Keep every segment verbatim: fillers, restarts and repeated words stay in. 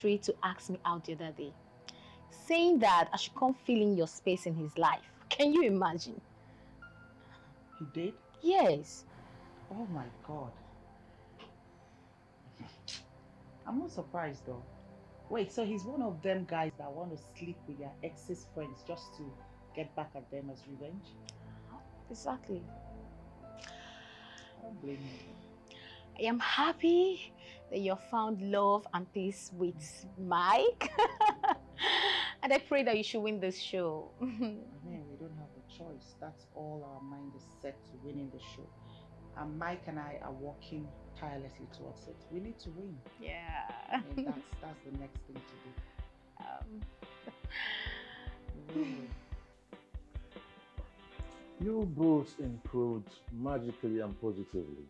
to ask me out the other day, saying that I should come fill in your space in his life. Can you imagine? He did? Yes. Oh my God. I'm not surprised though. Wait, so he's one of them guys that want to sleep with their ex's friends just to get back at them as revenge? Exactly. I don't blame you. I am happy that you found love and peace with Mike. And I pray that you should win this show. I mean, we don't have a choice. That's all our mind is set to winning the show. And Mike and I are working tirelessly towards it. We need to win. Yeah. I mean, that's, that's the next thing to do. Um. We will win. You both improved magically and positively.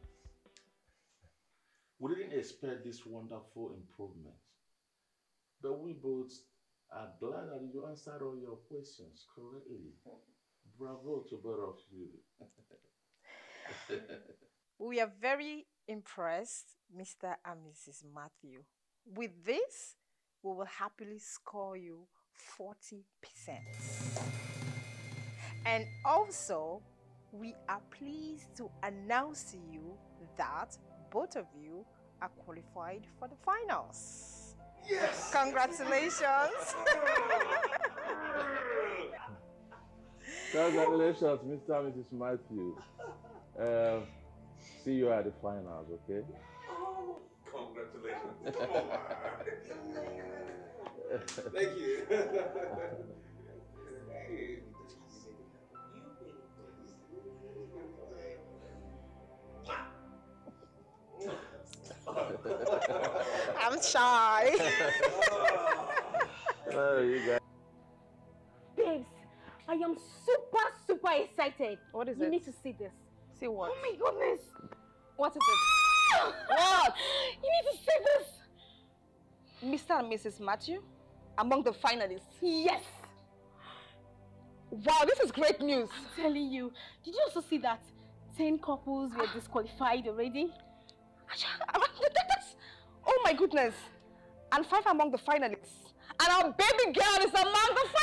We didn't expect this wonderful improvement, but we both are glad that you answered all your questions correctly. Bravo to both of you. We are very impressed, Mister and Missus Matthew. With this, we will happily score you forty percent. And also, we are pleased to announce to you that both of you are qualified for the finals. Yes! Congratulations! Congratulations, Mister and Missus Matthew. Uh, see you at the finals, okay? Oh, congratulations. Thank you. I'm shy. Oh, you guys. Babes, I am super, super excited. What is you it? You need to see this. See what? Oh my goodness. What is it? What? You need to see this. Mister and Missus Matthew, among the finalists. Yes. Wow, this is great news. I'm telling you. Did you also see that ten couples were disqualified already? Oh my goodness. And five among the finalists. And our baby girl is among the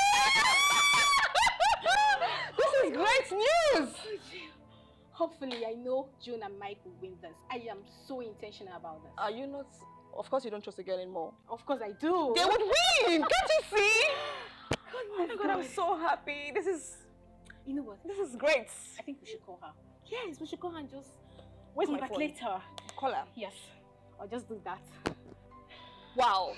finalists! This is great news! Hopefully, I know June and Mike will win this. I am so intentional about this. Are you not? Of course you don't trust the girl anymore. Of course I do. They would win! Can't you see? Oh my God, I'm so happy. This is... You know what? This is great. I think we should call her. Yes, we should call her and just... Where's my phone? Congratulate her. Call her? Yes. I'll just do that. Wow.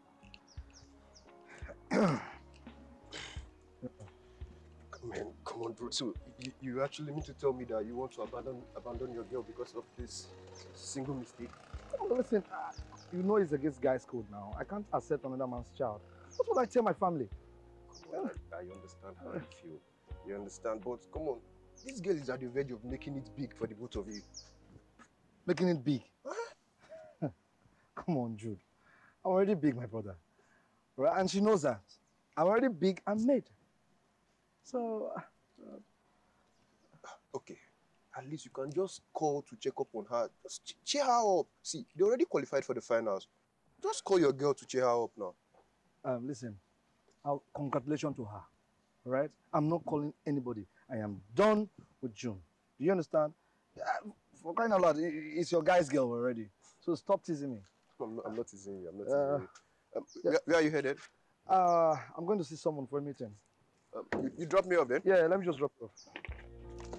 Man, come on, bro. So, you, you actually mean to tell me that you want to abandon abandon your girl because of this single mistake? Come on, listen, uh, you know it's against guys' code now. I can't accept another man's child. What would I tell my family? Come on, I, I understand how you feel. You understand, but come on. This girl is at the verge of making it big for the both of you. Making it big? Huh? Come on, Jude. I'm already big, my brother. Right? And she knows that. I'm already big and made. So... Uh, okay. At least you can just call to check up on her. Just ch cheer her up. See, they already qualified for the finals. Just call your girl to cheer her up now. Um, listen, I'll, congratulations to her. Right? I'm not calling anybody. I am done with June. Do you understand? Uh, for crying out loud, it's your guy's girl already. So stop teasing me. I'm not, I'm not teasing you. I'm not teasing Uh, you. Um, where, where are you headed? Uh, I'm going to see someone for a meeting. Um, you, you drop me off then? Yeah, let me just drop you off.